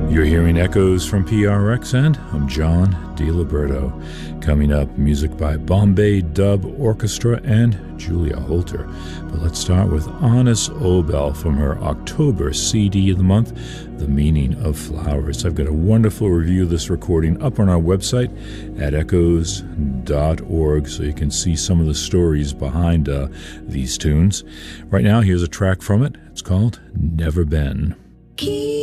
You're hearing Echoes from PRX, and I'm John DiLiberto. Coming up, music by Bombay Dub Orchestra and Julia Holter. But let's start with Anis Obel from her October CD of the month, The Meaning of Flowers. I've got a wonderful review of this recording up on our website at echoes.org, so you can see some of the stories behind these tunes. Right now, here's a track from it. It's called Never Been.